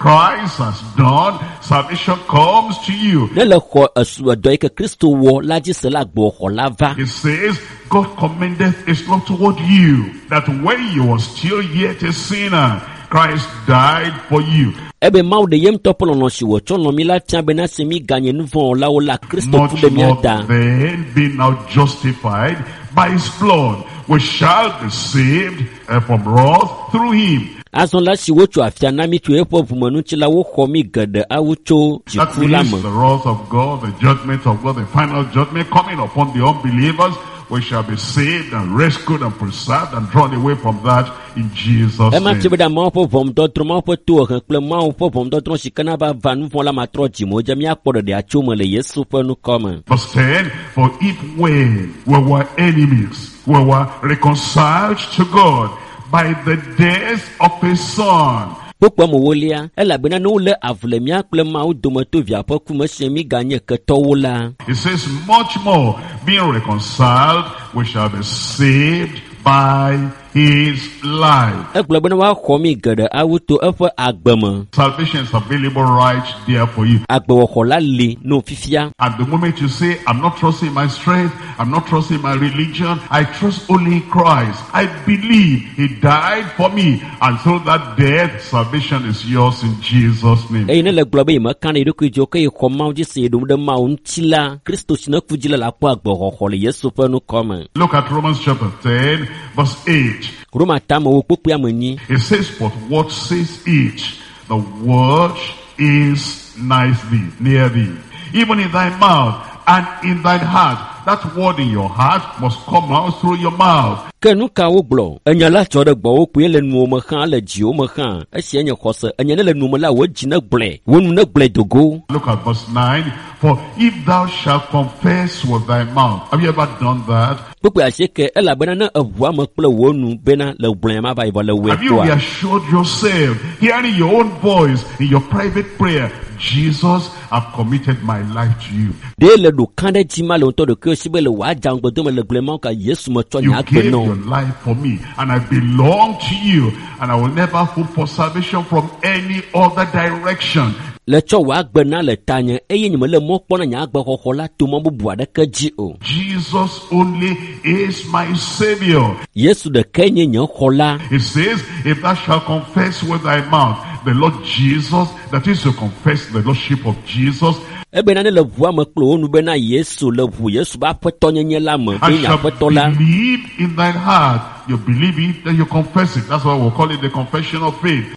Christ has done, salvation comes to you. It says, God commendeth his love toward you, that when you were still yet a sinner, Christ died for you. Much more then, being now justified by his blood, we shall be saved from wrath through him. That means the wrath of God, the judgment of God, the final judgment coming upon the unbelievers. We shall be saved and rescued and preserved and drawn away from that in Jesus' name. Verse 10, for if when we were enemies, we were reconciled to God by the death of his Son. It says, much more, being reconciled, we shall be saved by his life. Salvation is available right there for you. At the moment you say, I'm not trusting my strength, I'm not trusting my religion, I trust only in Christ. I believe he died for me, and through that death, salvation is yours in Jesus' name. Look at Romans chapter 10, verse 8. It says, but what says it? The word is near thee, even in thy mouth and in thine heart. That word in your heart must come out through your mouth. Look at verse 9. For if thou shalt confess with thy mouth. Have you ever done that? Have you reassured yourself, hearing your own voice in your private prayer, Jesus, I've committed my life to you. You gave your life for me, and I belong to you, and I will never hope for salvation from any other direction. Jesus only is my Savior. It says, if thou shalt confess with thy mouth the Lord Jesus, that is to confess the Lordship of Jesus, and shall believe in thine heart. You believe it, then you confess it. That's why we'll call it the confession of faith.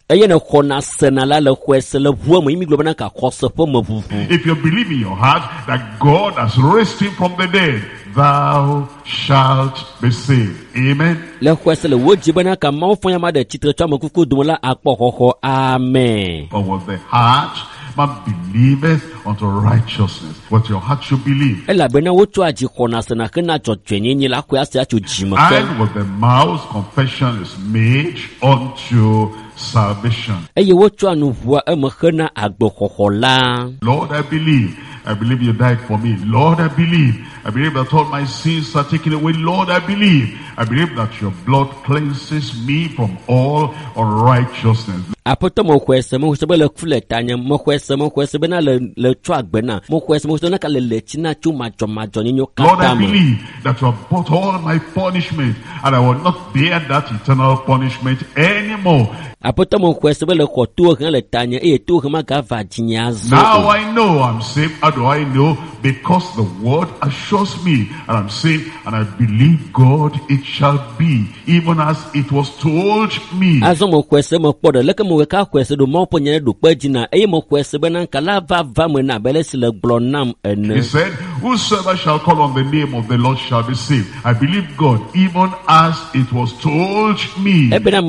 If you believe in your heart that God has raised him from the dead, thou shalt be saved. Amen. But with the heart man believeth unto righteousness. What your heart should believe. And with the mouth confession is made unto salvation. Lord, I believe you died for me. Lord, I believe that all my sins are taken away. Lord, I believe that your blood cleanses me from all unrighteousness. Lord, I believe that you have bought all my punishment, and I will not bear that eternal punishment anymore. Now I know I'm saved. How do I know? Because the word assures me, and I'm saved, and I believe God, it shall be, even as it was told me. He said, whosoever shall call on the name of the Lord shall be saved. I believe God, even as it was told me.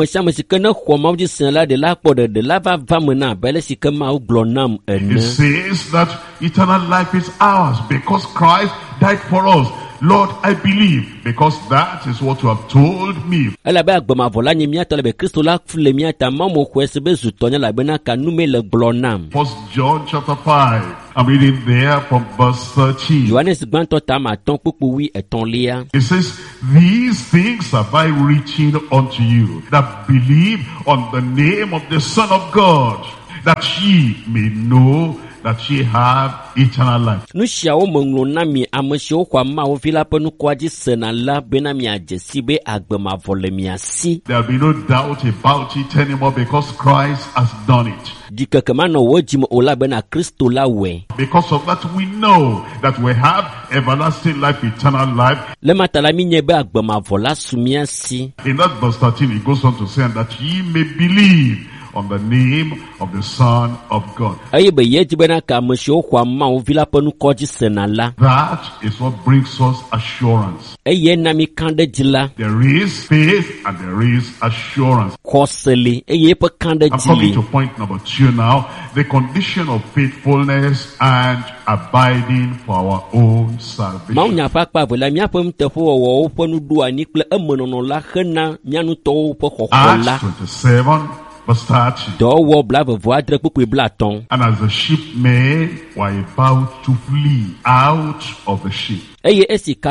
It says that eternal life is ours because Christ died for us. Lord, I believe, because that is what you have told me. First John chapter 5. I'm reading there from verse 13. It says, these things have I written unto you that believe on the name of the Son of God, that ye may know that ye have eternal life. There will be no doubt about it anymore because Christ has done it. Because of that, we know that we have everlasting life, eternal life. In that verse 13, it goes on to say, and that ye may believe on the name of the Son of God. That is what brings us assurance. There is faith and there is assurance. I'm coming to point number 2 now. The condition of faithfulness and abiding for our own salvation. Acts 27 verse 30. And as the shipmen were about to flee out of the ship, they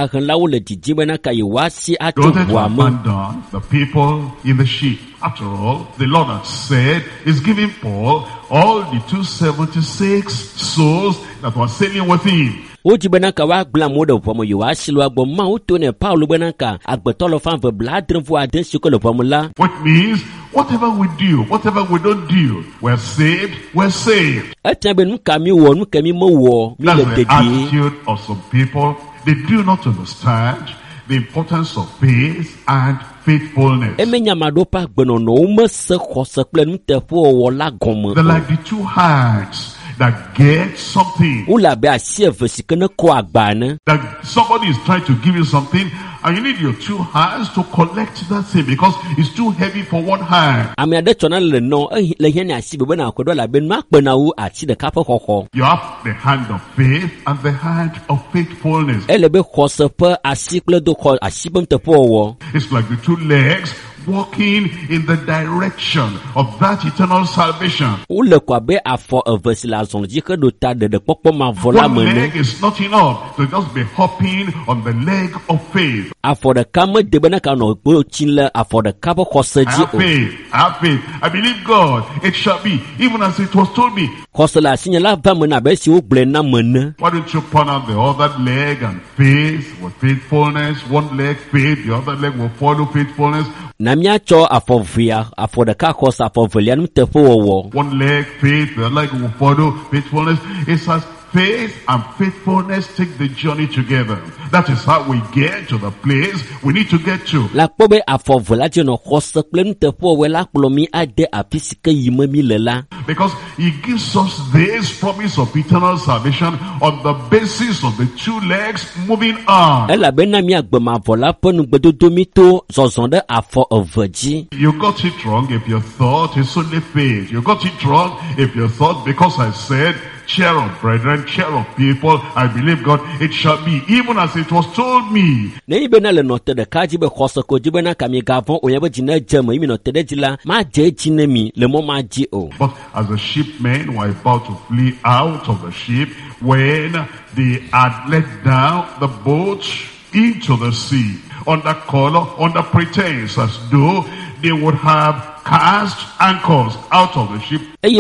wanted to abandon the people in the ship. After all, the Lord had said, He's giving Paul all the 276 souls that were sailing with him. Which means whatever we do, whatever we don't do, we're saved, we're saved. That's the attitude of some people. They do not understand the importance of faith and faithfulness. They're like the two hands that get something. That somebody is trying to give you something and you need your two hands to collect that thing because it's too heavy for one hand. You have the hand of faith and the hand of faithfulness. It's like the two legs walking in the direction of that eternal salvation. One leg is not enough to just be hopping on the leg of faith. I have faith. I believe God. It shall be, even as it was told me. Why don't you point out the other leg and faith with faithfulness? One leg faith, the other leg will follow faithfulness. One leg faith, the other leg will follow faithfulness. It's as faith and faithfulness take the journey together. That is how we get to the place we need to get to. Because He gives us this promise of eternal salvation on the basis of the two legs moving on. You got it wrong if you thought it's only faith. You got it wrong if you thought because I said, cheer up, brethren, cheer up, people, I believe God, it shall be, even as it was told me. But as the shipmen were about to flee out of the ship, when they had let down the boat into the sea, under color, under pretense, as though they would have cast anchors out of the ship.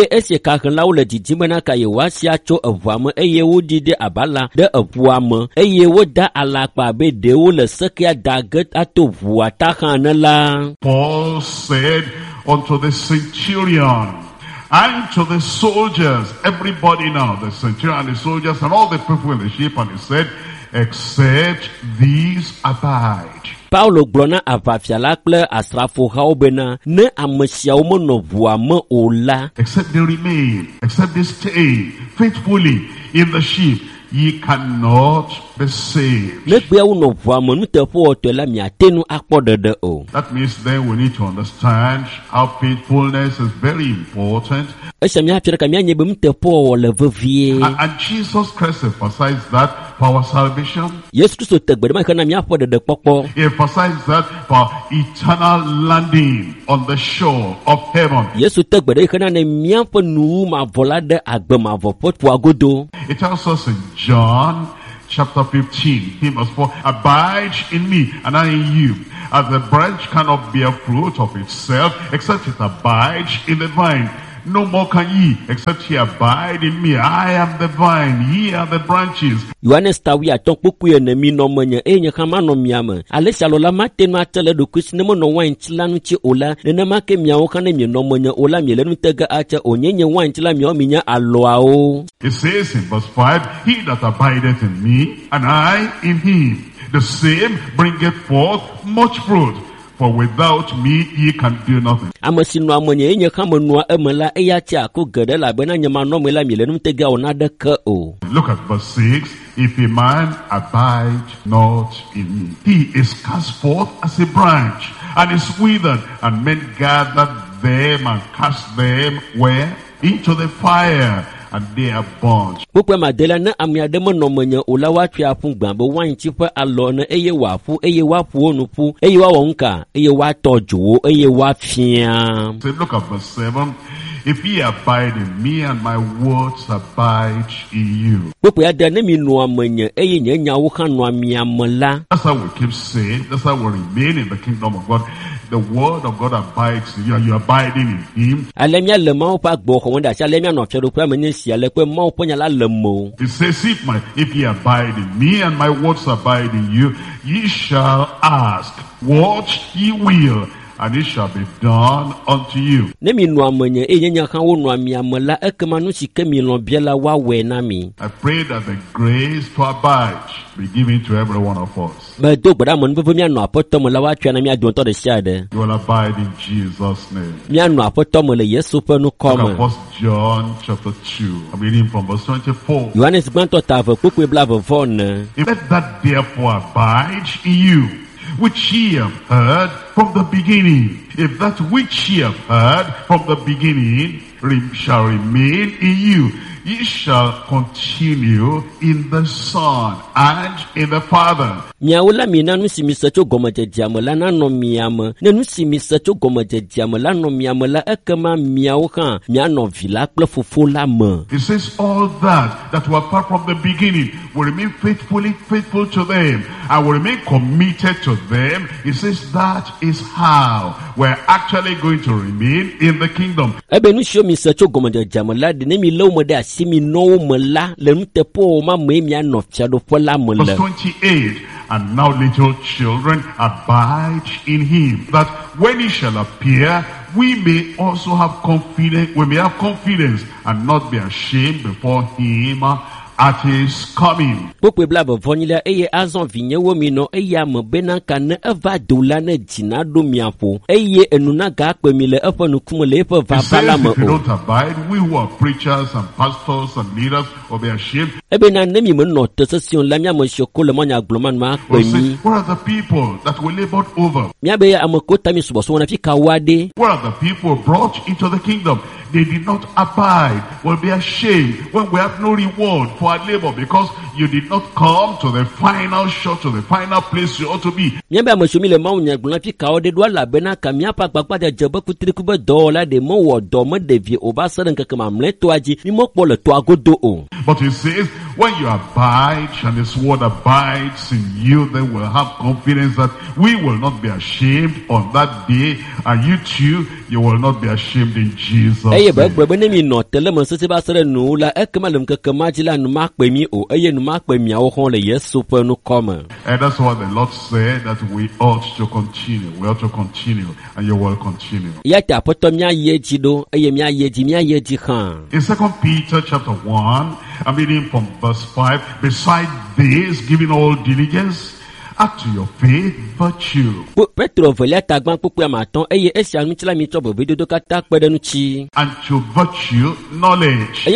Paul said unto the centurion and to the soldiers, everybody now, the centurion and the soldiers and all the people in the ship, and he said, except these abide. Paulo glona avafiala kple asrafohawo bena ne amesiawo no vuame ola. Except they remain, except they stay faithfully in the ship, ye cannot be saved. That means then we need to understand how faithfulness is very important. And Jesus Christ emphasized that for our salvation. He emphasized that for eternal landing on the shore of heaven. It tells us in John chapter 15, he must abide in me and I in you. As the branch cannot bear fruit of itself except it abides in the vine, no more can ye, except ye abide in me. I am the vine, ye are the branches. Yohanes tawi atong puku ya nemi nomanya enya kama no miama. Alesha lola mate no atele do kusinemo no wine chilanu chi ola. Nena make miao kane mi nomanya ola mi lenu tega acha onyenye wine chila miao minya aloao. It says in verse 5, he that abideth in me, and I in him, the same bringeth forth much fruit. For without me ye can do nothing. Amasinu amanya enya kama nua emela eyachi ako gede la bena nyama no mela mi lenu tega onada ka o. Look at verse 6. If a man abide not in me, he is cast forth as a branch, and is withered, and men gather them and cast them where? Into the fire, and they are burnt. Pukwe madela na amiademo no manya ula watu ya fungbambo wanchipa alona eye wafu onupu eye wawonka eye watojo eye wafia. So look at verse 7. If ye abide in me and my words abide in you. Pukwe ya nemi no manya eye nyenya wuka no amiamala. That's how we keep saying. That's how we remain in the kingdom of God. The word of God abides in you, and you abiding in him. Alemia lema pa gbo ko wonda sha alemia no fero kwa menye sia le pe mo ponya la lemo. It says, if ye abide in me and my words abide in you, ye shall ask what ye will, and it shall be done unto you. Nemi no amanya enyenya kan wo no amiamala ekema no sike mi lo biela wa we na mi. I pray that the grace to abide be given to every one of us. But do bada mon bebo mi anu apoto mo la wa twa na mi adon to de shade. You will abide in Jesus' name. Mi anu apoto mo le Yesu pe no come. 1 John chapter 2. I'm reading from verse 24. Yohanes gbanto tave pukwe blave von. Let that therefore abide in you, which ye have heard from the beginning. If that which ye have heard from the beginning shall remain in you, ye shall continue in the Son and in the Father. Miaula mina nusi misacho goma jajamola na no miama. Na nusi misacho goma jajamola no miamola ekema miauka miano vila fufu lama. It says all that were apart from the beginning will remain faithful to them and will remain committed to them. It says that is how we're actually going to remain in the kingdom. Ebe nusi misacho goma jajamola de nemi lo mo de asimi no mala le ntepo ma me miano fiado fola mo le. Verse 28. And now, little children, abide in him, that when he shall appear, we may also have confidence. We may have confidence and not be ashamed before him at his coming. Pokwe blabo vonila eye azon vinye womino eye amobena kane eva dola ne jina do miapo eye enuna ga pemile efa nukumule efa vapala mo. If you don't abide, we who are preachers and pastors and leaders will be ashamed. Ebe na nemi mo no tesesion la mia mo shoko le monya gloman ma pemi. What are the people that we labored over? Mia be amokota mi subo so na fi kawade. What are the people brought into the kingdom? They did not abide. Will be ashamed when we have no reward for our labor, because you did not come to the final shot, to the final place you ought to be. Mia be amoshumi le monya gloman fi kawade do la bena kamia pa papa de jebe kutiri kube do la de mo wo do mo de vie oba seren kekema mle to aji mi mo po le to agodo o. But he says, when you abide and his word abides in you, then we'll have confidence that we will not be ashamed on that day, and you too, you will not be ashamed in Jesus' name. And that's what the Lord said, that we ought to continue. We ought to continue, and you will continue. In 2 Peter chapter 1, I'm reading from verse 5. Beside this, giving all diligence, add to your faith virtue, and to virtue knowledge.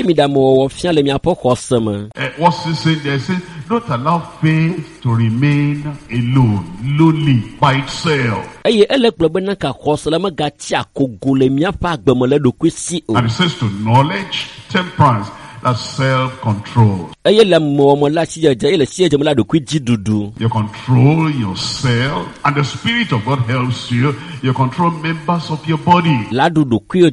What's he saying there? He says, don't allow faith to remain alone, lonely, by itself. And it says to knowledge, temperance, that's self-control. You control yourself, and the Spirit of God helps you. You control members of your body. And to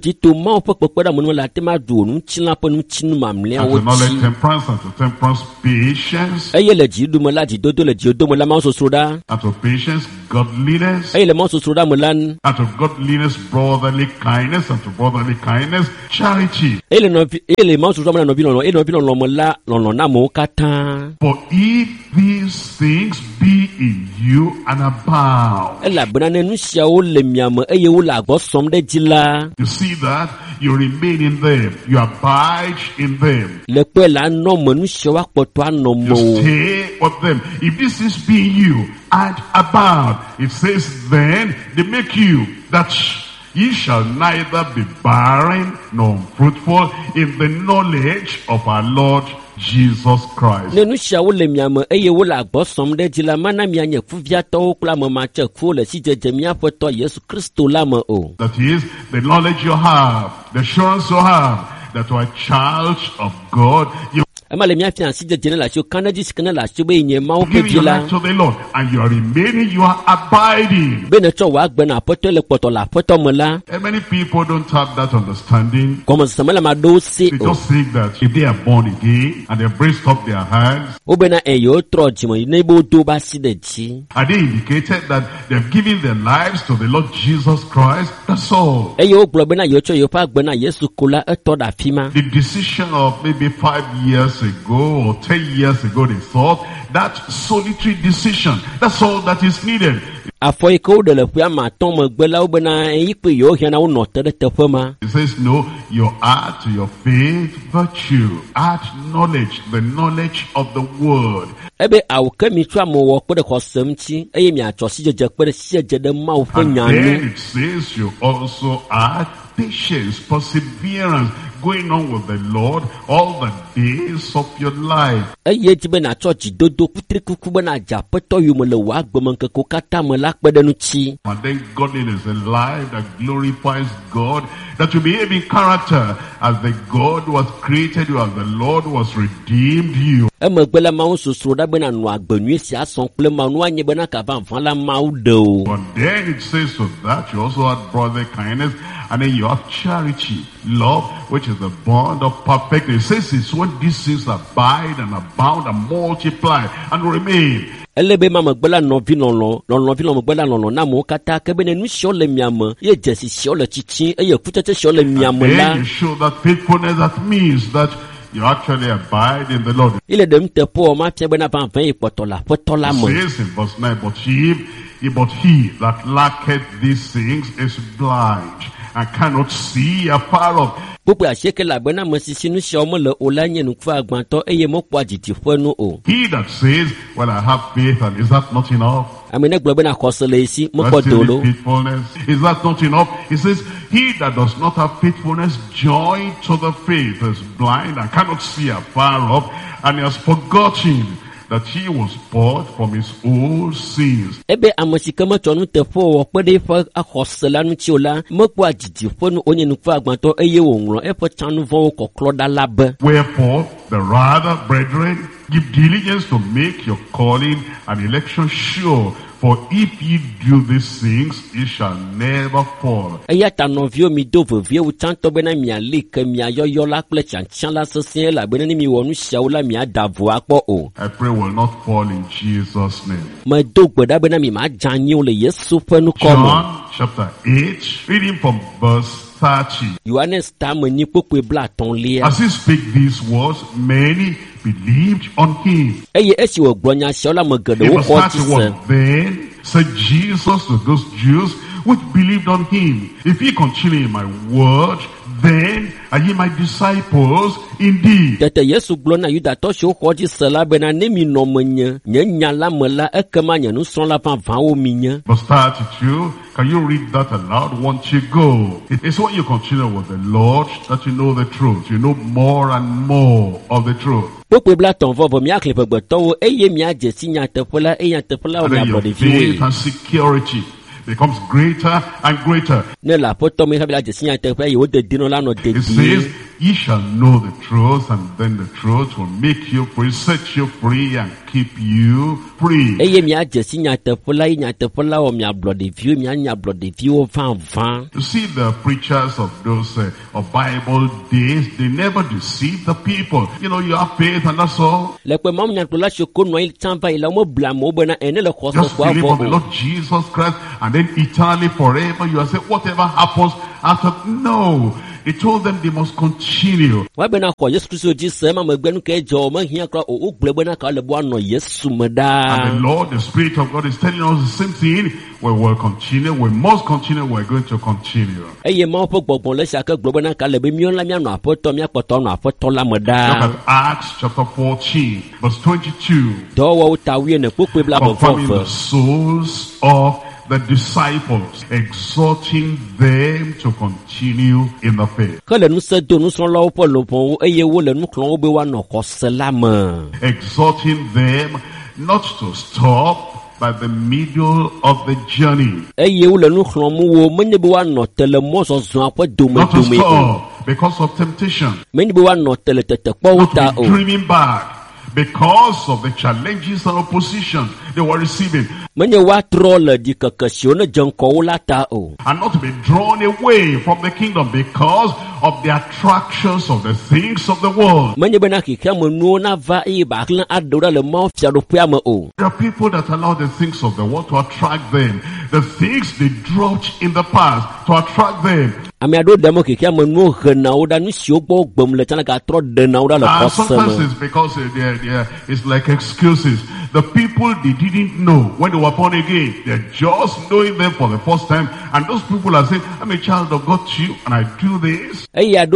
knowledge, temperance, and to temperance, patience. And to patience, godliness. Out of godliness, brotherly kindness. And to brotherly kindness, charity. For if these things be in you and abound. You see that? You remain in them. You abide in them. You stay with them. If this is be in you and abound, it says then they make you that ye shall neither be barren nor unfruitful in the knowledge of our Lord Jesus Christ. That is the knowledge you have, the assurance you have that you are a child of God. You give your life to the Lord, and you are remaining, you are abiding. And many people don't have that understanding. They just think that if they are born again and they raised up their hands, and they indicated that they've given their lives to the Lord Jesus Christ, that's all. The decision of maybe 5 years ago or 10 years ago, they thought that solitary decision, that's all that is needed. It says no, you add to your faith virtue, add knowledge, the knowledge of the word. And then it says you also add patience, perseverance, going on with the Lord all the days of your life. And then godliness, a life that glorifies God, that you behave in character as the God who has created you, as the Lord who has redeemed you. And then it says so that you also have brotherly kindness, and then you have charity, love, which is the bond of perfectness. It says it's when these things abide and abound and multiply and remain. And then you show that faithfulness, that means that you actually abide in the Lord. It says in verse 9, but he that lacketh these things is blind and cannot see afar off. He that says, well, I have faith, and is that not enough? Faithfulness. Is that not enough? He says, he that does not have faithfulness joined to the faith is blind and cannot see afar off, and he has forgotten that he was bought from his old sins. Wherefore the rather, brethren, give diligence to make your calling and election sure. For if ye do these things, ye shall never fall. I pray will not fall in Jesus' name. John chapter 8, reading from verse 30. As he spake these words, many believed on him. Verse 31, then said Jesus to those Jews which believed on him, if ye continue in my word, then are ye my disciples indeed. Verse 32, can you read that aloud once you go? It's when you continue with the Lord that you know the truth. You know more and more of the truth. And then your faith and security becomes greater and greater. It says, ye shall know the truth, and then the truth will make you free, set you free, and keep you free. You see, the preachers of those of Bible days, they never deceive the people. You know, you have faith and that's all. Just believe on the Lord Jesus Christ, and then eternally forever you are saying, whatever happens after, no. He told them they must continue. And the Lord, the Spirit of God is telling us the same thing. We will continue. We must continue. We're going to continue. Look at Acts chapter 14, verse 22. Confirming the souls of the disciples, exhorting them to continue in the faith. Exhorting them not to stop by the middle of the journey. Not to stop because of temptation. Not to be dreaming back because of the challenges and opposition they were receiving. And not to be drawn away from the kingdom because of the attractions of the things of the world. There are people that allow the things of the world to attract them. The things they dropped in the past to attract them. Sometimes it's because it's like excuses. The people they didn't know when they were born again, they're just knowing them for the first time, and those people are saying, I'm a child of God too, and I do this. If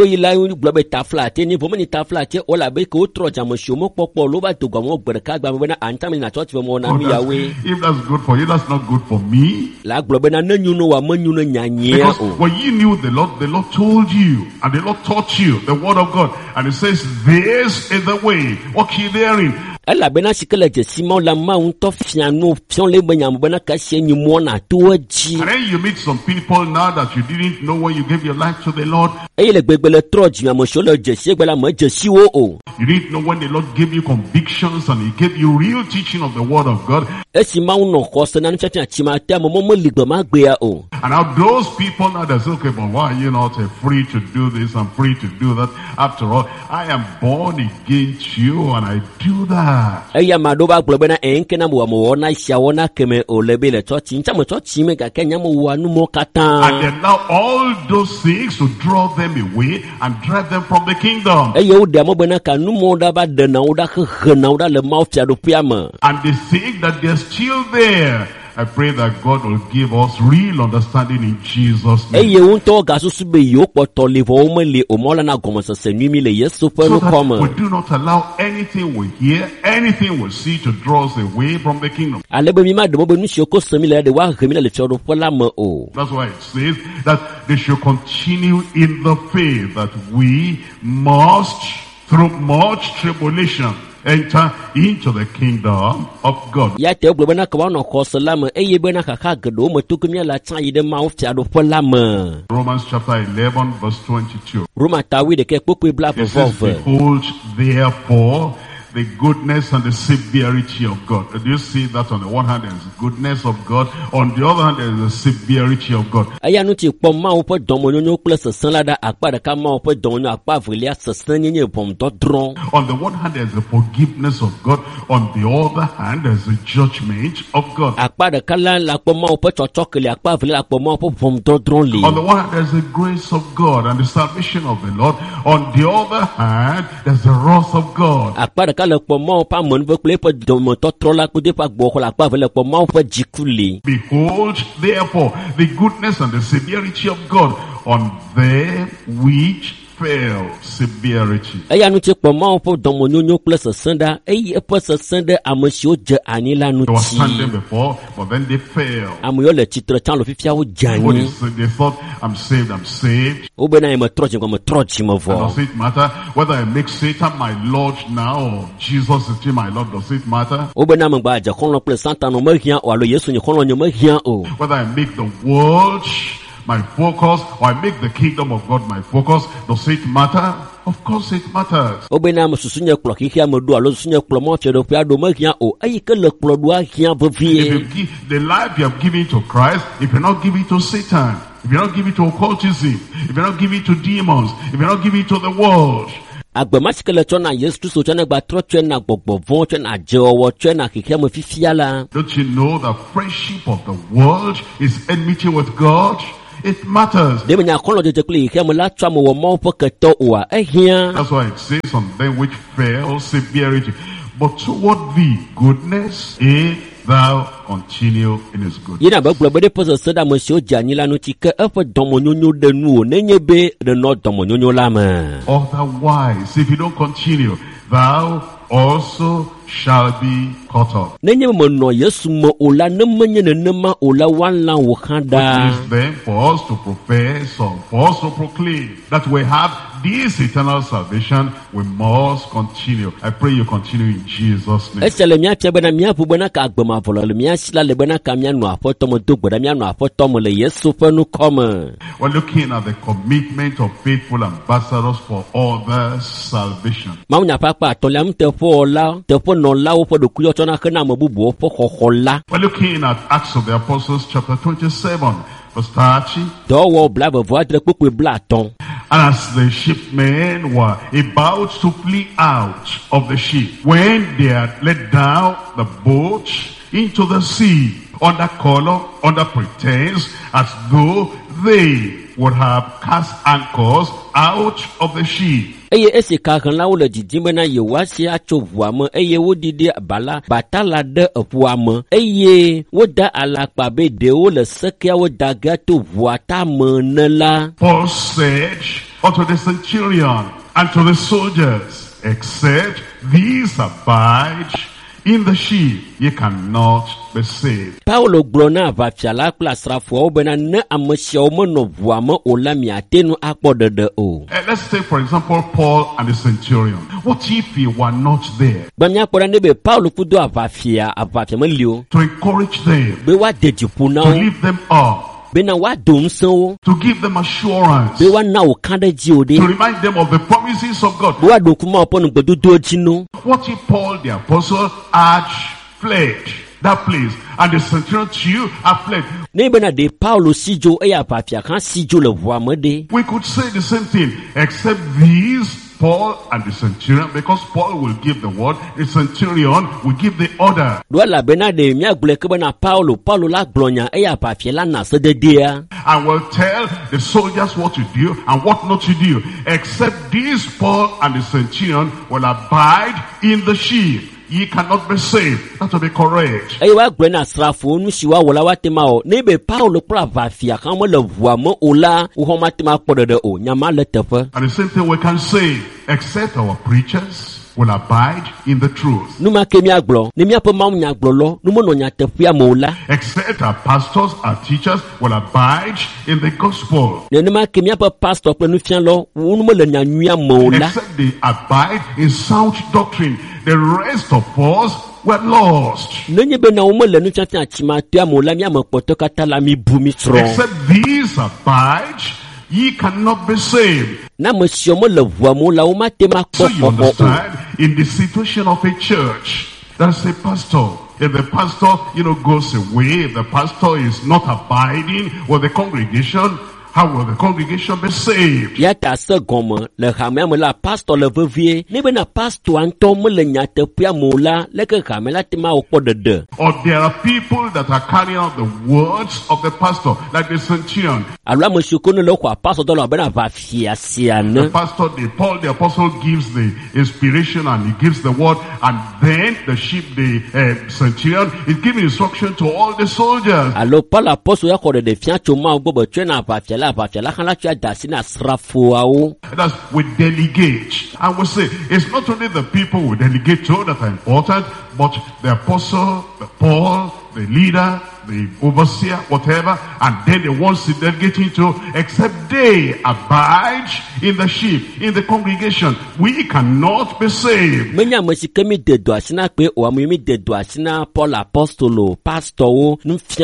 that's good for you, that's not good for me. Because when you knew the Lord told you, and the Lord taught you the word of God, and it says, this is the way, walk ye therein. And then you meet some people now that you didn't know when you gave your life to the Lord. You didn't know when the Lord gave you convictions and He gave you real teaching of the Word of God. And now those people now they say, okay, but why are you not free to do this and free to do that? After all, I am born again too, and I do that. And then now all those things to draw them away and drive them from the kingdom. And they think that they're still there. I pray that God will give us real understanding in Jesus' name. So that we do not allow anything we hear, anything we see to draw us away from the kingdom. That's why it says that they should continue in the faith, that we must, through much tribulation, enter into the kingdom of God. Romans chapter 11 verse 22. It says, behold, therefore, the goodness and the severity of God. Do you see that on the one hand there is the goodness of God, on the other hand there is the severity of God. On the one hand there is the forgiveness of God, on the other hand there is the judgment of God. On the one hand there is the grace of God and the salvation of the Lord, on the other hand there is the wrath of God. Behold, therefore, the goodness and the severity of God on them which fail severity. Eya nu che kpo ma po domo nyonyo kple sesenda eyi epo sesende amesio je ani la nu They were ti. standing before, but then they failed. Amoyo le titre tan lo fifia wo jani. They thought, I'm saved. Obena me troje ko me troje mo vo. Does it matter whether I make Satan my Lord now or Jesus is still my Lord? Does it matter? Obena me gba ja kon lo ple Satan no me hian o alo Yesu ni kon lo nyo me hian o. Whether I make the world my focus or I make the kingdom of God my focus, does it matter? Of course it matters. Obena me susunye klo ki hian me do alo susunye klo mo che do pia do me hian o ayi ke le klo do hian bo If vie. you give the life you have given to Christ, if you're not giving it to Satan, if you're not giving it to occultism, if you're not giving it to demons, if you're not giving it to the world, Agbemasike chona Yesu Kristo chona gba troche na gbogbo von chona jewo chona kike mo fifia la. don't you know that friendship of the world is enmity with God? It matters. Demi nya kon lo je kle kike mo la twa mo wo mo po keto wa ehia. That's why it says on them which fail severity. But toward thee goodness, if thou continue in his goodness. Yina ba glo be de poso seda mo sio jani la no ti ke e fo domo nyonyo de nu o nenye be de no domo nyonyo la ma. Otherwise, if you don't continue, thou also shall be cut off. Nenye mo no Yesu mo ola ne menye ne ma ola wan la wo It khada. is then for us to profess or for us to proclaim that we have this eternal salvation, we must continue. I pray you continue in Jesus' name. Esele mia tia bena mia pu bena ka agbema volo le mia sila le bena ka mia no afoto mo do gboda mia no afoto mo le Yesu fe nu come. We're looking at the commitment of faithful ambassadors for others' salvation. Ma nya papa to le mte fo la te fo no la wo fo do kuyo chona kana mo bubu fo khokhola. We're looking at Acts of the Apostles chapter 27 verse 30. Do wo bla vo adre popo bla ton. And as the shipmen were about to flee out of the ship, when they had let down the boat into the sea, under color, under pretense, as though they would have cast anchors out of the ship. Eye esi ka kan la wo le jijime na ye wa si acho vuame eye wo didi bala batala de vuame eye wo da alakpa be de wo le sekia wo da gato vuata menela. Paul said unto the centurion and to the soldiers, except these abide in the ship, ye cannot be saved. Paulo glona va fiala plasra fo bena ne amesia o no vuame o la miatenu akpodede o. Let's take for example Paul and the centurion. What if he were not there Bamia kpora ne be Paulo kudo avafia melio to encourage them, be wa deji puna to lift them up, bena wa dom so to give them assurance, be wa na o kanda ji o de to remind them of the promises of God? be wa do kuma opon gbedodo jinu. What if Paul the apostle had fled that place and the centurion too had fled? Ne bena de Paulo sijo e avafia kan sijo le vuame de. We could say the same thing, except these, Paul and the centurion, because Paul will give the word, the centurion will give the order. Do la bena de mia gble ke bena Paulo la glonya e avafia la na se de dia. And will tell the soldiers what to do and what not to do. Except this, Paul and the centurion will abide in the ship. Ye cannot be saved. That will be correct. E wa gble na srafo nu siwa wala watema o ne be Paulo pra avafia kan mo le vuame ola wo ho matema kpodede o nyama le tefe. And the same thing we can say, except our preachers will abide in the truth. Numa ke mia glo ne mia pe mawu nya glo lo nu mo no nya tefia mo la. Except our pastors, our teachers will abide in the gospel. Ne numa ke mia pe pastor pe nu fian lo wo nu mo le nya nwia mo la. Except they abide in sound doctrine. The rest of us were lost. Nenye be na wo mo le nu fian fian chima tia mo la mia mo poto kata la mi bu mi tro. Except these abide, ye cannot be saved. Na mo sio mo le vua mo la wo matema So kpo you understand, in the situation of a church, there's a pastor. If the pastor, goes away, if the pastor is not abiding with the congregation, how will the congregation be saved? Ya ta se gomme le xame me la pastor le vevie ne be na pastor anto me le nya tepia mo la le ke xame la tema o podede. Or there are people that are carrying out the words of the pastor, like the centurion. Alwa mo shukunu le kwa pastor do la be na va fia siane. The pastor, Paul the apostle gives the inspiration and he gives the word, and then the centurion is giving instruction to all the soldiers. Alo Paul apostle ya ko de fia choma ogbo be twa na va fia That's we delegate. And we say, it's not only the people we delegate to that are important, but the apostle, the Paul, the leader, the overseer, whatever, and then the ones they're getting to, except they abide in the sheep, in the congregation, we cannot be saved. Paul apostolo, pastor,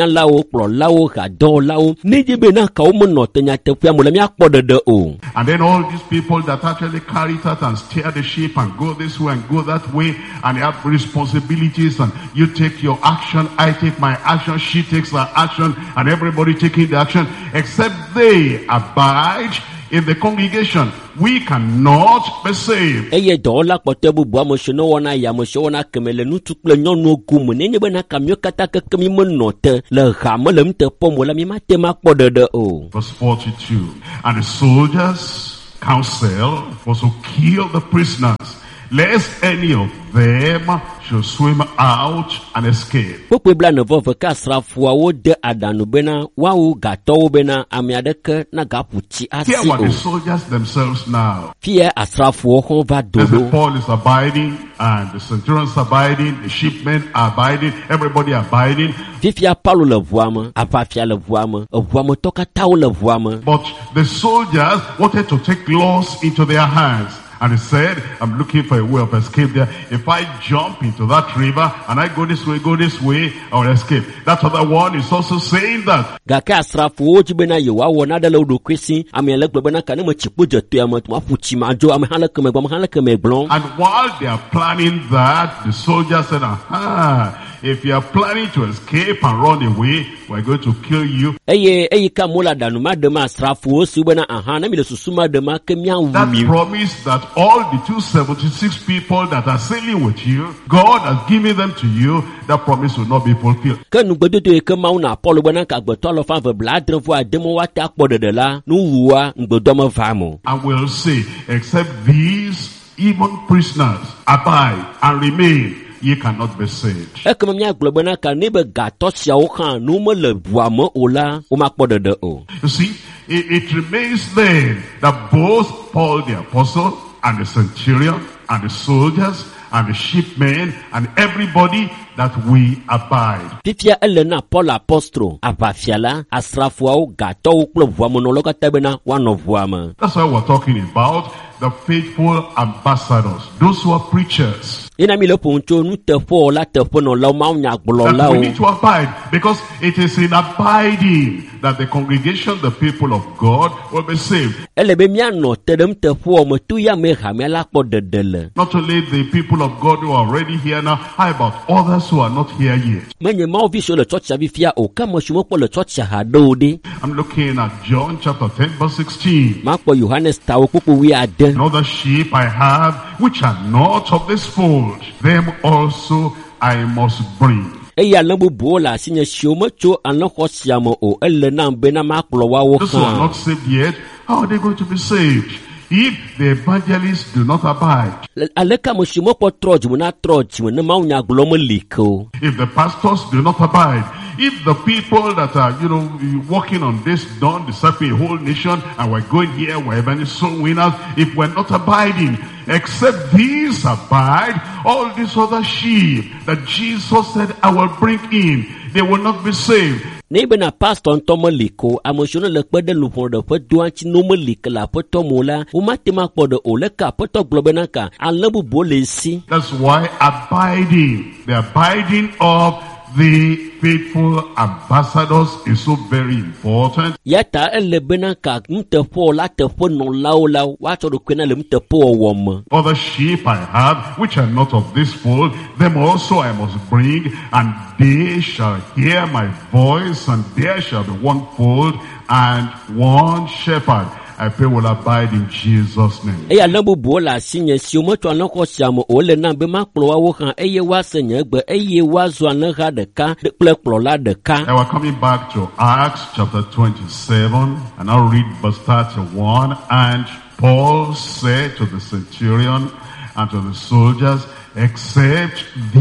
and then all these people that actually carry it out and steer the sheep and go this way and go that way, and they have responsibilities, and you take your action, I take my action, she takes her action, and everybody taking the action, except they abide in the congregation, we cannot be saved. Verse 42, and the soldiers counsel was to kill the prisoners, lest any of them should swim out and escape. Fear of the soldiers themselves now. Paul is abiding, and the centurions abiding, the shipmen are abiding, everybody abiding. But the soldiers wanted to take laws into their hands. And he said, I'm looking for a way of escape there. If I jump into that river and I go this way, I will escape. That other one is also saying that. And while they are planning that, the soldier said, if you are planning to escape and run away, we're going to kill you. That promise that all the 276 people that are sailing with you, God has given them to you, that promise will not be fulfilled. And we'll say, except these even prisoners abide and remain, ye cannot be saved. You see, it remains then that both Paul the apostle and the centurion and the soldiers and the shipmen and everybody that we abide. That's why we're talking about the faithful ambassadors, those who are preachers. That we need to abide, because it is in abiding that the congregation, the people of God, will be saved. Not only the people of God who are already here now, how about others who are not here yet? I'm looking at John chapter 10 verse 16. Another sheep I have, which are not of this fold, them also I must bring. Those who are not saved yet, how are they going to be saved? If the evangelists do not abide, if the pastors do not abide, if the people that are, working on this, done, discipling a whole nation, and we're going here, we're evangelist soul winners, if we're not abiding, except these abide, all these other sheep that Jesus said, I will bring in, they will not be saved. Neighbor pastor Tomaliko, emotional lepede lupo de peduanchi numelik la potomola, umatima podo oleka poto globenaka, and lebu bolesi. That's why the abiding of the faithful ambassadors is so very important. Yata elebenaka mtepo la tepo no laula wacho do kwena le mtepo wom. Other sheep I have, which are not of this fold, them also I must bring, and they shall hear my voice, and there shall be one fold and one shepherd. I pray will abide in Jesus' name. And we're coming back to Acts chapter 27, and I'll read verse 31. And Paul said to the centurion and to the soldiers, except these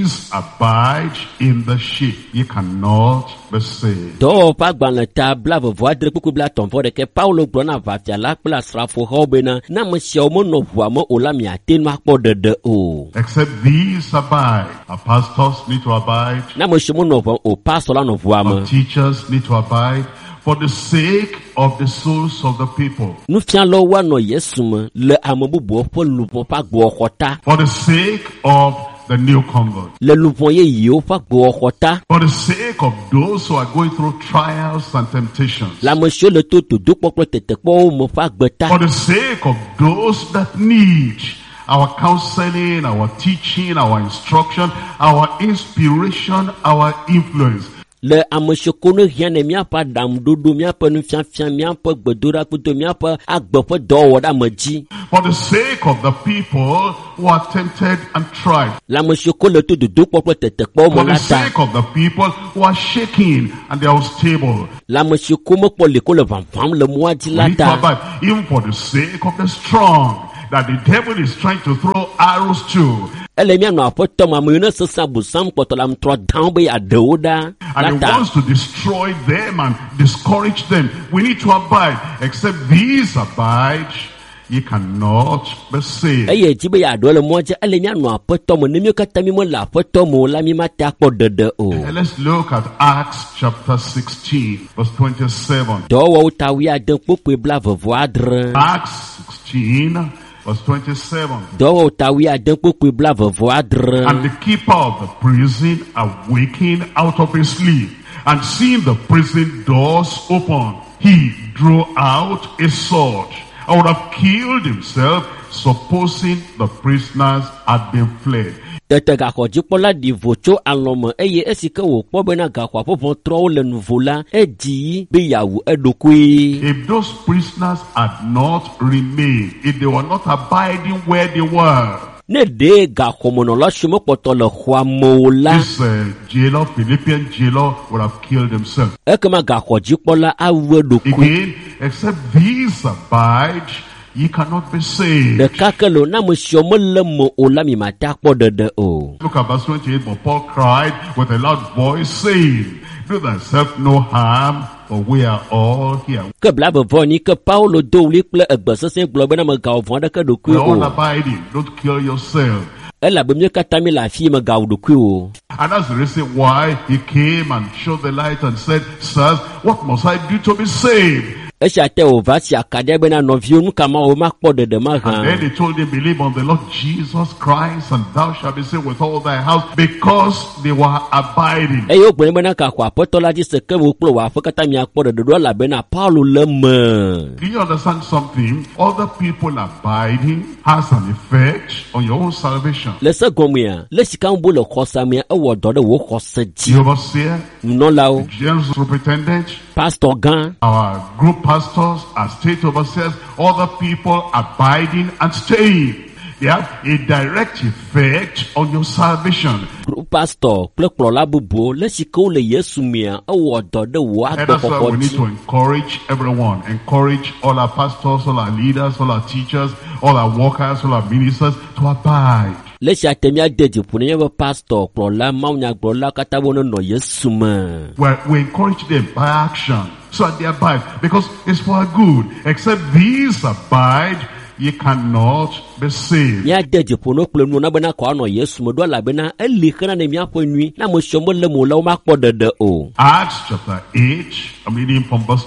these abide in the sheep, ye cannot be saved. Do pa gbanle ta bla vovo adre kuku bla tonfo de ke Paulo gbona vafia la kpla srafo hobena na mo se mo no vua mo olami atenu akpo dede o. Except these abide. Our pastors need to abide. Na mo se mo no vua o pastor la no vua mo. Our teachers need to abide. For the sake of the souls of the people. Nu fia lo wa no Yesu mo le amobubu po lupo pa gbo khota. For the sake of the new convert. Le lupo ye yo pa gbo khota. For the sake of those who are going through trials and temptations. La monsieur le tout do poklo tete po mo fa gbeta. For the sake of those that need our counseling, our teaching, our instruction, our inspiration, our influence. Le amusho kono hiane miapa dam dudu miapa nu fian miapa gbedura kuto miapa agbepo do woda maji. For the sake of the people who are tempted and tried. La amusho kono to do popo tete po For the molata. sake of the people who are shaking and they are unstable. La amusho komo po le kole vampam le moaji We need to lata. abide, even for the sake of the strong, that the devil is trying to throw arrows to. Ele mi anu apoto ma mo se sabu sam poto lam tro down be adoda And he lata. wants to destroy them and discourage them. We need to abide. Except these abide, ye cannot be saved. Eye jibe ya do le moaji ele mi anu apoto mo ne mi kata mi mo la apoto mo la mi mata akpo dede o. Let's look at Acts chapter 16, verse 27. Do wo ta wi adan popo bla vovo adre. Acts 16, verse 27. Do ta wi adan popo bla vovo adre. And the keeper of the prison awaking out of his sleep, and seeing the prison doors open, he drew out a sword and would have killed himself, supposing the prisoners had been fled. Tete ga ko jipola di vocho aloma eye esike wo po bena ga kwa popon tro le nouvola edi be yawu edokui. If those prisoners had not remained, if they were not abiding where they were, Ne de ga ko mono lo shimo poto le khwa mola. this jailer, Philippian jailer, would have killed himself. Ekema ga ko jipola awu edokui. Again, except these abide, ye cannot be saved. De kakelo na mo shomo le mo olami mata po dede o. Look at verse 28. But Paul cried with a loud voice, saying, do thyself no harm, for we are all here. Ke bla bevo ni ke Paulo do li ple egbesese glo bena me ga ovon de ke dokui We're all o. abiding. Don't kill yourself. Ela be mi kata mi la fi me ga dokui o. And that's the reason why he came and showed the light and said, sirs, what must I do to be saved? Esha te o va si akade bena novio nu kama o ma po dede ma And then ha. he told him, believe on the Lord Jesus Christ, and thou shalt be saved with all thy house, because they were abiding. Eyo gbe bena ka kwa potola di se ke wo klo wa fa kata mi akpo dede do la bena Paulo le me. Do you understand something? Other people abiding has an effect on your own salvation. Le se gomia, le sikan bo le khosa mi e wo do de wo khosa ji. The overseer, No la o, general superintendent, pastor gan, our group pastors, our state overseers, other people abiding and staying. They have a direct effect on your salvation. group pastor, ple klo la bubo, le sikau le Yesu mi e wo do de wo And akpo that's why we need kokoti. to encourage everyone. Encourage all our pastors, all our leaders, all our teachers, all our workers, all our ministers to abide. Le si atemia deji pune ye pastor klo la maunya klo la kata bo no Yesu me. We encourage them by action so that they abide, because it's for our good. Except these abide, ye cannot be saved. Mia deji puno kple nu na bena ko no Yesu me do la bena eli kana ne mia po nui na mo shomo le mo la o ma kpo dede o. Acts chapter 8, I'm reading from verse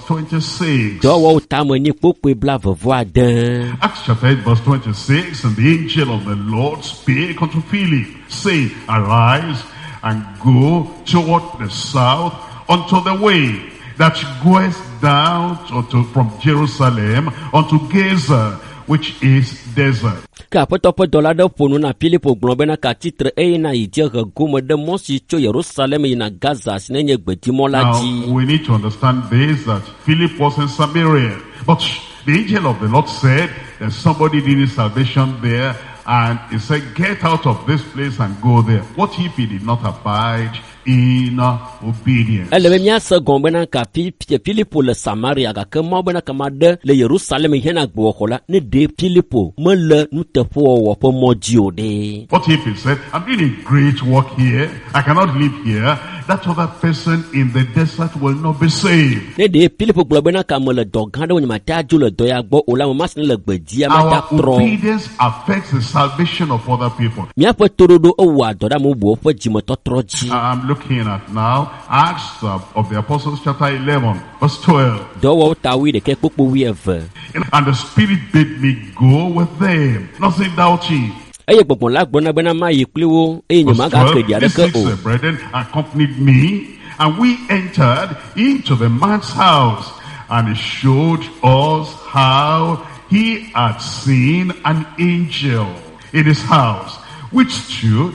26. Do wo ta mo ni popo bla vovo adan. Acts chapter 8 verse 26, and the angel of the Lord spake unto Philip, saying, arise and go toward the south unto the way that goeth down from Jerusalem unto Gaza, which is desert. Ka poto dola de ponu na Philipo gbon bena ka titre e na ije ga gomo de mo si cho Jerusalem na Gaza sine nye gbeti mo la Now, ji. we need to understand this, that Philip was in Samaria, but the angel of the Lord said that somebody needed salvation there, and he said, get out of this place and go there. What if he did not abide in obedience. Ele mia se gombe na ka Filipo le Samaria ga ke mo bena kama de le Jerusalem hena gbo hola ne de Filipo me le nu te fo wo po moji ode. What if he said, I'm doing a great work here, I cannot live here, that other person in the desert will not be saved. Ne de Filipo gbo bena kama le dogande wo mata ju le doya gbo ola mo mas ne le gbedia mata tro. Our obedience affects the salvation of other people. Mia po torodo o wa doda mo bo fo jimo totro ji. I'm looking at now Acts of the Apostles chapter 11 verse 12. Do wo tawi de ke popo wi eve. And the Spirit bid me go with them, nothing doubting. Eye gbogbo la gbona bena ma yi pliwo e nyama ga ke dia de ke o. The brethren accompanied me, and we entered into the man's house, and he showed us how he had seen an angel in his house, which stood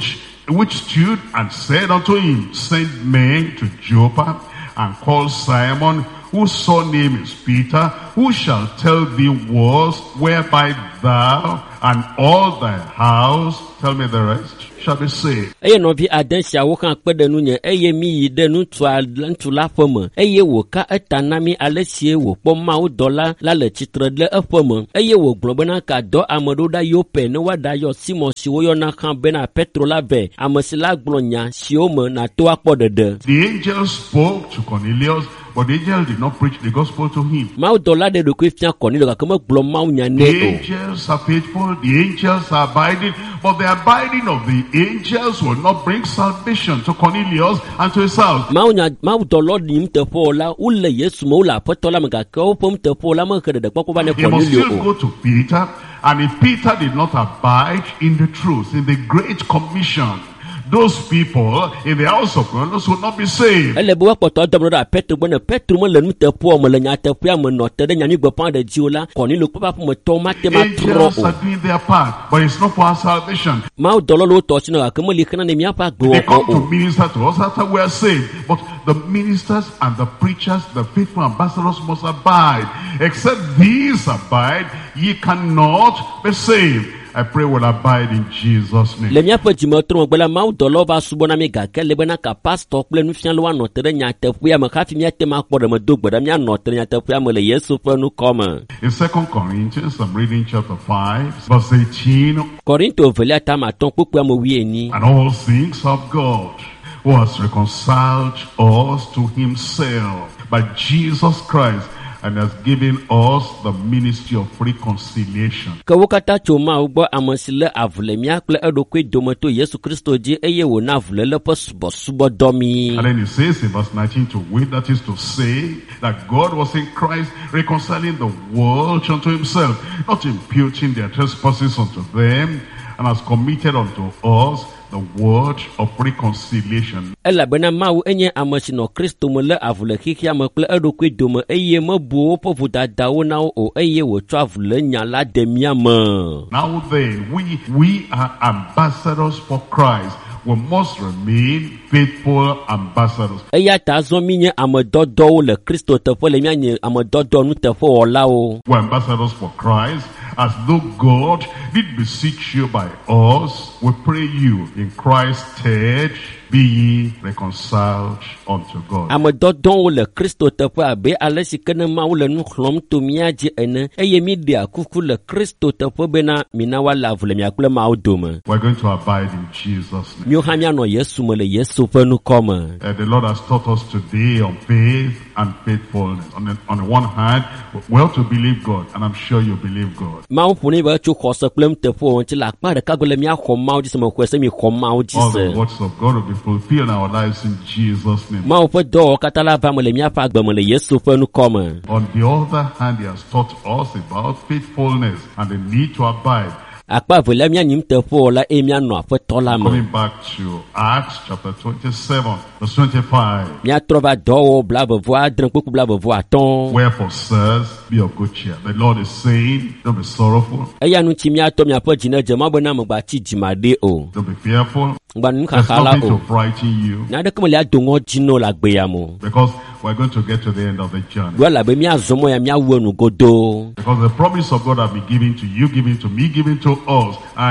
and said unto him, send men to Joppa, and call Simon, whose surname is Peter, who shall tell thee words whereby thou and all thy house, tell me the rest, shall be saved. Eye no vi adansia wo kan pede nu nye eye mi yi de nu tu la fome eye wo ka etanami alesie wo poma wo dola la le chitre le efome eye wo globena ka do amodo da yo pe ne wa da yo Simon si wo yo na kan bena Petro la ve amesila glonya si o me na to akpodede. The angel spoke to Cornelius, but the angel did not preach the gospel to him. Mau dola de do Christian Cornelius ka kama glo mau nya ne o. The angels are faithful, the angels are abiding, but the abiding of the angels will not bring salvation to Cornelius and to his house. Mau dola ni mte fo la ule Yesu mo la potola mga ko pom te fo la mo kede de popo ba ne He must Cornelius still o. go to Peter, and if Peter did not abide in the truth, in the Great Commission, those people in the house of God will not be saved. Ele bo poto do da Petro bo ne Petro mo le nu te po mo le nya te pu am no te de nya ni gbo pan de jiola Cornelius papa po mo to mate ma tro Angels are doing their part, but it's not for our salvation. Mau dolo lo to chino ka mo li kana ne mi apa gbo They come to o. minister to us after we are saved, but the ministers and the preachers, the faithful ambassadors must abide. Except these abide, ye cannot be saved. I pray will abide in Jesus' name. Le mi apa jimo tro mo gbela mau dolo ba subo na mi ga ke le bena ka pastor ple nu fian lo no te de nya te pu ya ma ka fi mi ate ma kpo de mo do gbeda mi no te nya te pu ya mo le Yesu fe nu come. In 2 Corinthians, I'm reading chapter 5, verse 18. Korinto velia ta ma ton popo mo wi eni. And all things of God, who has reconciled us to himself by Jesus Christ, and has given us the ministry of reconciliation. Ka wokata choma ugbo amasile avule mi akle edokwe domoto Yesu Kristo ji eye wo na avule le subo domi. And then he says in verse 19 to wit, that is to say that God was in Christ reconciling the world unto himself, not imputing their trespasses unto them, and has committed unto us the word of reconciliation. Ela bena mau enye amasino Kristo mo le avule hiki amakle edokwe domo eye mo bo povu dada wo na o eye wo twa avule nya la demiama. Now then, we are ambassadors for Christ. We must remain faithful ambassadors. Eya ta zo mi nye amododo le Kristo te fo le mi anye amododo nu te fo ola o. We're ambassadors for Christ, as though God did beseech you by us. We pray you in Christ's stead, be ye reconciled unto God. Amododo le Kristo te fo abe alesi kene ma le nu khlom to mi aje ene eye mi dia kuku le Kristo te fo bena mina wala vule mi akule ma odoma. We're going to abide in Jesus' name. Mi hamia no Yesu mo le Yesu fe nu come. The Lord has taught us today on faith and faithfulness. On the one hand, we ought to believe God, and I'm sure you believe God. Ma funi ba chu khosa klem te fo on ti la pa de ka go le mi akho ma odi se mo kwese mi kho ma odi All se. the words of God will be fulfilled in our lives in Jesus' name. Ma fo do katala va mo le mi afa gba mo le Yesu fe nu come. On the other hand, he has taught us about faithfulness and the need to abide. Akpa vele mi anyim te fo la e mi ano afa to la ma. Coming back to Acts chapter 27, verse 25. Mi atrova do bla vo adran poku bla vo aton. Wherefore, sirs, be of good cheer. The Lord is saying, don't be sorrowful. Eya nu ti mi ato mi afa jina je ma bona mo gba ti jimade o. Don't be fearful. Gba nu There's kakala nothing to o. frighten you, Na de ko le adongo jino la gbe ya mo. because we're going to get to the end of the journey. Gwa la be mi azomo ya mi awonu godo. Because the promise of God have been given to you, given to me, given to us. And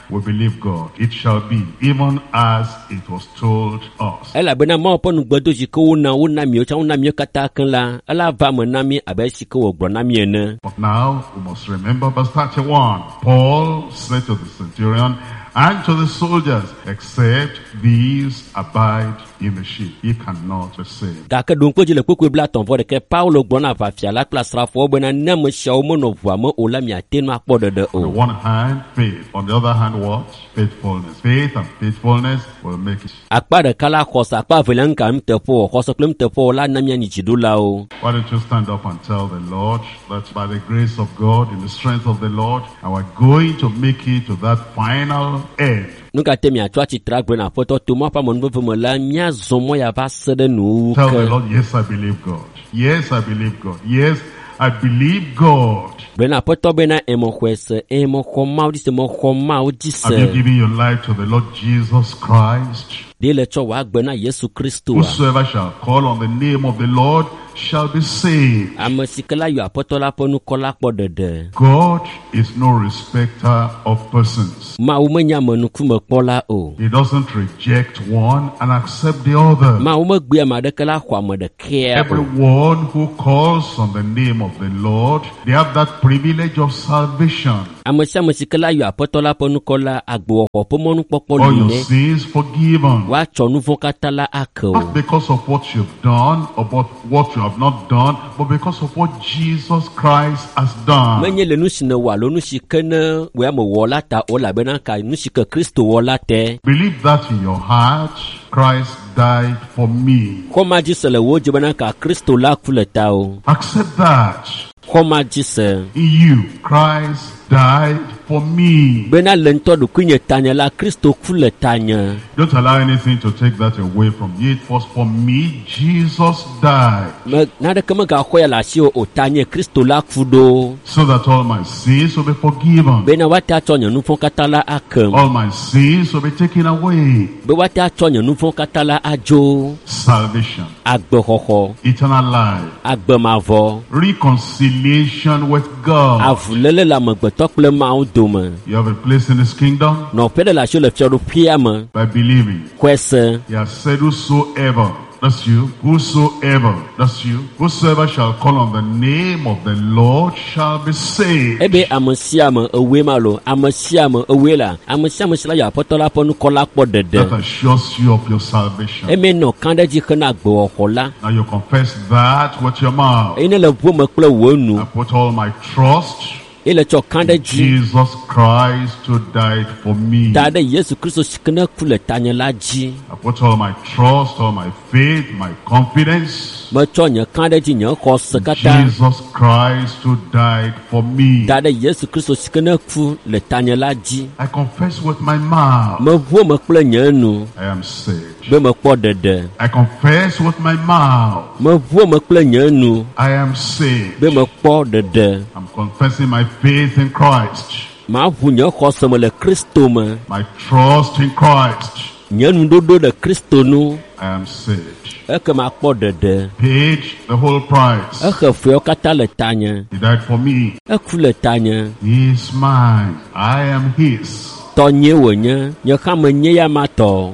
we believe God. It shall be even as it was told us. Ela bena ma ponu gbedo jiko na mi o cha na mi kata kan la ela va mo na mi abe siko wo gbo na mi ene. But now we must remember verse 31. Paul said to the centurion and to the soldiers, except these abide in the ship, ye cannot be saved. Daka donc je le kokwe bla ton vode ke Paulo gbona va fia la place rafo bena na mo shaw mo no voa mo ola mi atenu akpodo de o. On the one hand, faith. On the other hand, what? Faithfulness. Faith and faithfulness will make it. Akpa de kala khosa akpa velan kam te fo khoso klem te fo la na mi ani jidula o. Why don't you stand up and tell the Lord that by the grace of God, in the strength of the Lord, and we're going to make it to that final end. Nuka temi atwa chitra gbe na foto to mo pa mo nbo mo la mia zomo ya va sede nu. Tell the Lord, yes, I believe God. Yes, I believe God. Yes, I believe God. Bena poto bena emo kwese emo khoma di se mo khoma o di se. Have you given your life to the Lord Jesus Christ? De le cho wa gbe na Yesu Kristo. Whosoever shall call on the name of the Lord shall be saved. Amasikala yo apotola ponu kola podede. God is no respecter of persons. Ma umenya manuku me pola o. He doesn't reject one and accept the other. Ma umegbe amadekala kwa modeke. Everyone who calls on the name of the Lord, they have that privilege of salvation. Amasikala yo apotola ponu kola agbo opomonu popolo All your ne. sins forgiven. Wa chonu vokatala ako. Not because of what you've done or what you have not done, but because of what Jesus Christ has done. Menye le nusine wa lo nusikene we am wola ta ola bena ka nusike Kristo wola te. Believe that in your heart. Christ died for me. Koma jise le wo jibana ka Kristo la kuleta o. Accept that. Koma jise. In you, Christ died for me. Bena lento du kunye tanya la Kristo kuletanya. Don't allow anything to take that away from you. It was for me Jesus died. Nada kama ga khoya la sio otanye Kristo la kudo. So that all my sins will be forgiven. Bena wata tonya nu fonkatala akem. All my sins will be taken away. Be wata tonya nu fonkatala ajo. Salvation. Agbe hoho. Eternal life. Agbe mavo. Reconciliation with God. Avulele la magbe tokple ma o dome. You have a place in His kingdom. No pede la sio le fioro piama. By believing. Kwese. He has said whosoever. That's you. Whosoever. That's you. Whosoever shall call on the name of the Lord shall be saved. Ebe amasiama ewe malo. Amasiama ewe la. Amasiama sila ya potola ponu kola podede. That assures you of your salvation. Eme no kanda jikena gbo hola. Now you confess that with your mouth. Ene le vo me kple wonu. I put all my trust Ele cho kanda ji. Jesus Christ who died for me. Ta de Yesu Kristo sikena kule tanya la ji. I put all my trust, all my faith, my confidence. Me cho nye kanda ji nye ko sekata. Jesus Christ who died for me. Ta de Yesu Kristo sikena ku le tanya la ji. I confess with my mouth. Me vo me kple nye nu. I am saved. Be me kpo dede. I confess with my mouth. Me vo me kple nye nu. I am saved. Be me kpo dede. I'm confessing my faith in Christ. Ma vu nye khose me le Kristo me. My trust in Christ. Nye nu dodo de Kristo nu. I am saved. Eke ma kpo dede. Paid the whole price. Eke feo kata le tanya. He died for me. Eku le tanya. He is mine. I am His. To nye wonye. Nye kame nye ya ma to.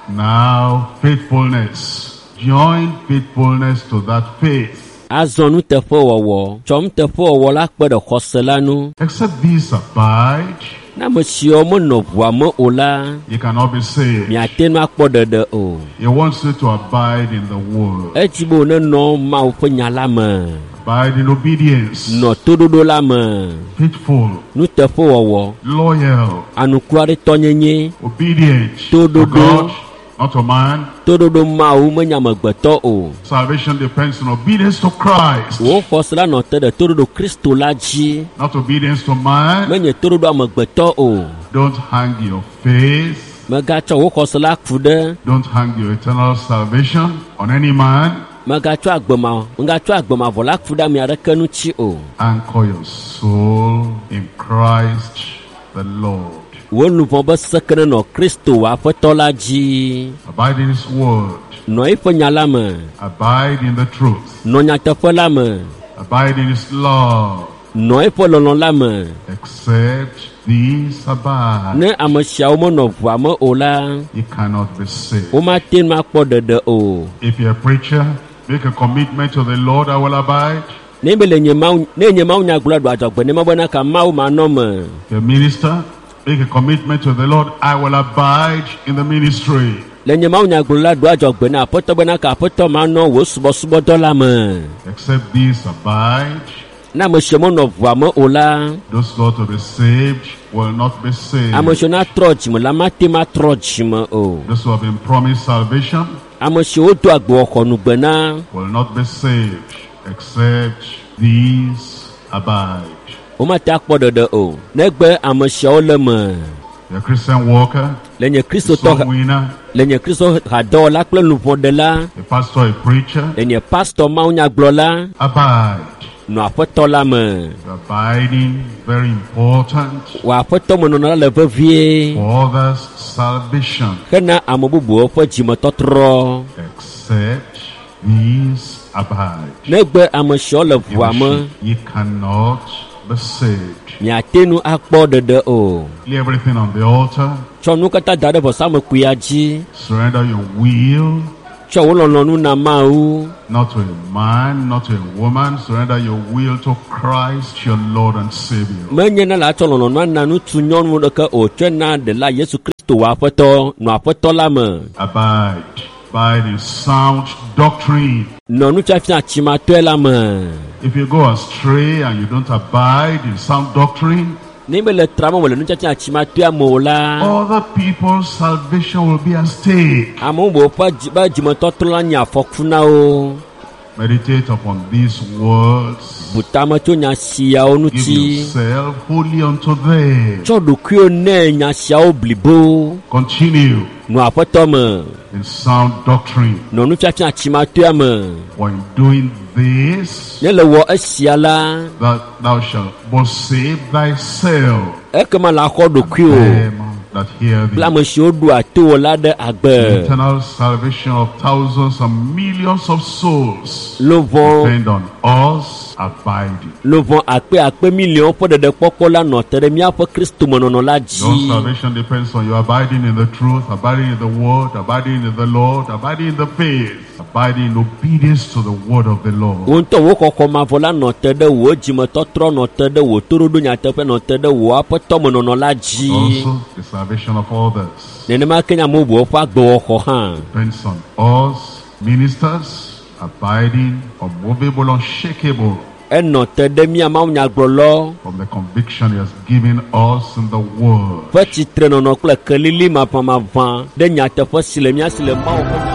Now, faithfulness. Join faithfulness to that faith. Azonu teƒe wɔwɔ. Tsɔm teƒe wɔwɔ la kpe ɖe xɔse la nu. Except these abide, Na me siwo menɔ ʋua me o la, you cannot be saved. miate nu akpɔ ɖeɖe o. He wants you to abide in the word. Edzi be wònenɔ Mawu ƒe nya la me. Abide in obedience. Nɔ toɖoɖo la me. Faithful. Nuteƒe wɔwɔ. Loyal. Anuku aɖe tɔnyenye. Obedient To to do. God, not to man. Toɖoɖo Mawu menye amegbetɔ o. Salvation depends on obedience to Christ. Wò xɔse la nɔ te ɖe toɖoɖo Kristo la dzi. Not obedience to man. Menye toɖoɖo amegbetɔ o. Don't hang your faith. Megatsɔ wò xɔse la ku ɖe. Don't hang your eternal salvation on any man. Megatsɔ agbemavɔ la ku ɖe ame aɖeke ŋuti o. Anchor your soul in Christ the Lord. Wò nuvɔ be sekene nɔ Kristo wò aƒetɔ la dzi. Abide in His word. Nɔ eƒe nya la me. Abide in the truth. Nɔ nyateƒe la me. Abide in His love. Nɔ eƒe lɔlɔ̃ la me. Accept these abide, ne ame siawo menɔ ʋua me o la, you cannot be saved. womate nu akpɔ ɖeɖe o. If you're a preacher, make a commitment to the Lord, I will abide. Ne be le nye mawu nyagblɔ ɖo adzɔgbe ne mebena ka mawu manɔ me. The minister, make a commitment to the Lord, I will abide in the ministry. Le nye mawu nyagblɔ la ɖo adzɔgbe na aƒetɔ bena ka aƒetɔ manɔ wò subɔsubɔdɔ la me. Except these abide, Ne ame siwo menɔ ʋua me o la, those thought to be saved will not be saved. ame siwo natrɔ dzime la mate matrɔ dzime o. Those who have been promised salvation Ame siwo do agbewɔxɔnugbe na, will not be saved, except these abide. womate akpɔ ɖeɖe o. Negbe ame siawo le me. You're a Christian walker, Le nye soul Kristotɔ winner, le nye Kristo hadɔwɔla kple luʋɔɖela, a pastor, a preacher, le nye pastor mawu nyagblɔla, abide. nɔ aƒetɔ la me. Abiding, very important Wɔ aƒetɔ me nɔnɔ la le vevie. for others' salvation, Hena ame bubuwo ƒe dzimetɔtrɔ. except these abide. Negbe ame siawo le ʋua me, You cannot be saved. miate nu akpɔ ɖeɖe o. Lay everything on the altar. Tsɔ nu katã da ɖe vɔsamekuia dzi. Surrender your will, Tsɔ wo lɔlɔ̃nu na Mawu. not to a man, not to a woman. Surrender your will to Christ, your Lord and Savior. Menye na la tsɔ lɔlɔ̃nua na ŋutsu nyɔnu ɖeke o, tsɔe na ɖela Yesu Kristo wɔ aƒetɔ, nɔ aƒetɔ la me. Abide. Abide in sound doctrine. Nɔ nufiafia tsimatɔe la me. If you go astray and you don't abide in sound doctrine, Ne be le trame wòle nufiafia tsimatɔea me o la, other people's salvation will be at stake. ame bubuwo ƒe dzimetɔtrɔ la nye afɔku na wo. Meditate upon these words. Butame tso nya siawo Give ŋuti. yourself wholly unto them. Tsɔ ɖokuiwo nɛ nya siawo blibo. Continue Nɔ aƒetɔ me. in sound doctrine. Nɔ nufiafia tsimatɔea me. For in doing this, Ne le wɔ esia la, that thou shalt both save thyself, ekema la xɔ ɖokuiwo. them that hear Kple thee. ame siwo ɖua to wò la ɖe agbe. Eternal salvation of thousands and millions of souls Lovɔ depend on us abiding. akpe miliɔn ƒe ɖeɖekpɔkpɔ la nɔ te ɖe míaƒe Kristo menɔnɔ la Your dzi. salvation depends on you abiding in the truth, abiding in the word, abiding in the Lord, abiding in the faith, abiding in obedience to the word of the Lord. Wo ŋutɔ wo xɔxɔ mavɔ la nɔ te ɖe wò dzimetɔtrɔ, nɔ te ɖe wò toɖoɖo nyateƒe, nɔ te ɖe wò aƒetɔ menɔnɔ la dzi. Also, the salvation of others Nenema ke nya ame bubuwo ƒe agbewɔxɔ hã. depends on us, ministers, abiding, unmovable, unshakable, Enɔ te ɖe mía mawu nyagblɔlɔ from the conviction he has given us in the word. ƒe tsitrenɔnɔ kple kelili maʋamaʋã ɖe nyateƒe si le mía si le Mawu ƒe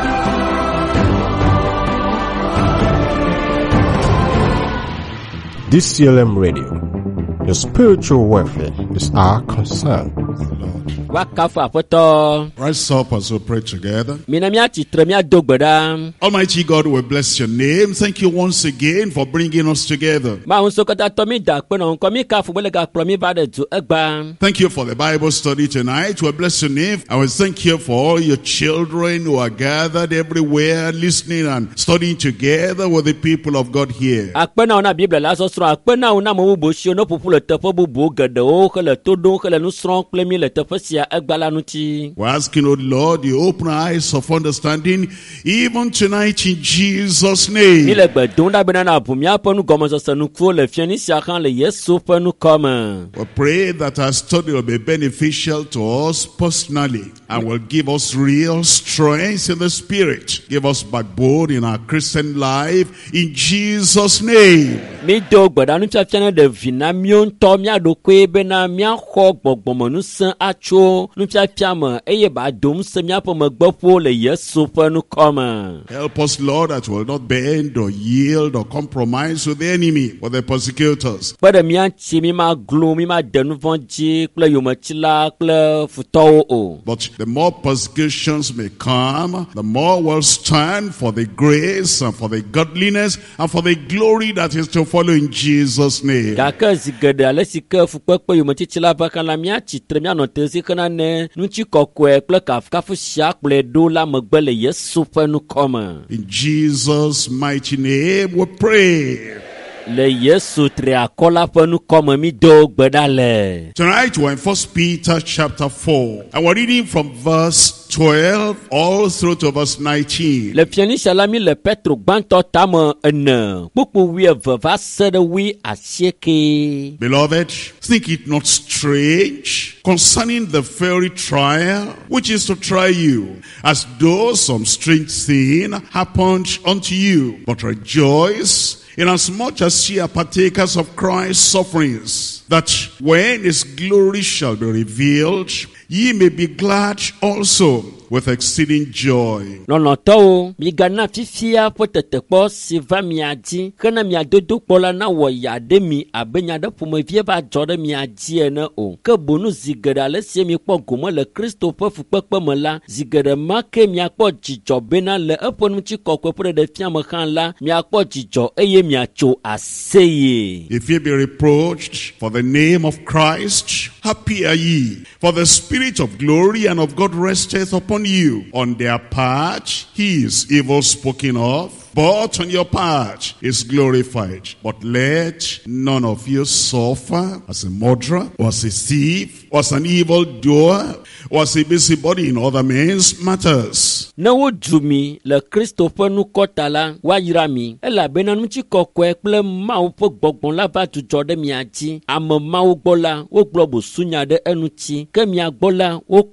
DCLM Radio. Your spiritual welfare is our concern. wakafu aƒetɔ. Rise up as we pray together. Mina míatsitre míado gbe ɖa. Almighty God, we bless your name. Thank you once again for bringing us together. Mawu ŋusẽ katã tɔ mi da kpenɔ ŋkɔ mi kafu bele gakplɔ mi va ɖe du egba. Thank you for the Bible study tonight. We bless your name. I will thank you for all your children who are gathered everywhere, listening and studying together with the people of God here. Akpenawo na Biblia la sɔsrɔ̃, akpenawo na ame bubu siwo ne ƒoƒu le teƒe bubuwo geɖewo hele to ɖom hele nu srɔ̃m kple mi le teƒe sia egba la ŋuti. We're asking, oh Lord, you open our eyes of understanding even tonight in Jesus' Mi name. le gbe dom ɖa bena na ʋu míaƒe nugɔmesese nukuwo le fiẽnu sia xã le Yesu ƒe nukɔme. We pray that our study will be beneficial to us personally and will give us real strength in the spirit. Give us backbone in our Christian life in Jesus' name. Mi do gbe ɖa nufiafia ne ɖevi na mío ŋutɔ míaɖokoe bena míaxɔ gbɔgbɔmenusẽ atso nufiafia me eye ba dom se míaƒe megbeƒo le Yesu ƒe nukɔme. Help us, Lord, that we will not bend or yield or compromise with the enemy, with the persecutors. Kpe ɖe míatsi mi ma glo mi ma de nu vɔ̃ dzi kple yometsila kple futɔwo o. But the more persecutions may come, the more we'll stand for the grace and for the godliness and for the glory that is to follow in Jesus' name. Gake zi geɖe ale si ke fukpekpe yometsitsi la va xã la míatsitre míanɔ te si xena ne ŋutsi kɔkɔe kple kafukafu sia kplɔe ɖo la megbe le Yesu ƒe nukɔme. In Jesus' mighty name we pray. Le Yesu triakola penu kome mi do gbedale. Tonight we're in 1 Peter chapter 4. And we're reading from verse 12 all through to verse 19. Le piani salami le Petro gbanto tamo ene. Pupu wi va sede wi asieke. Beloved, think it not strange concerning the fiery trial which is to try you, as though some strange thing happened unto you. But rejoice, inasmuch as ye are partakers of Christ's sufferings, that when his glory shall be revealed, ye may be glad also with exceeding joy. No no to mi gana fifia potete po siva miaji kana miadodo pola na wo yade mi abenya da pomo vie ba jode miaji ene o ke bonu zigada le sie mi po gomo le Kristo po fukpekpe me la zigada ma ke mi akpo jijo bena le eponu chi kokwe pre de fia me kan la mi akpo jijo eye mi acho aseye. If ye be reproached for the name of Christ, happy are ye, for the Spirit of glory and of God resteth upon you. On their part he is evil spoken of, but on your part is glorified. But let none of you suffer as a murderer, or as a thief, or as an evildoer, or as a busybody in other men's matters. Na wo dumi le Christopher nu kotala wa yirami ela bena nu chi kokwe ple mawo po gbogbon la ba tujo de miaji am mawo gbola wo gbobo sunya de enuchi ke mia gbola wo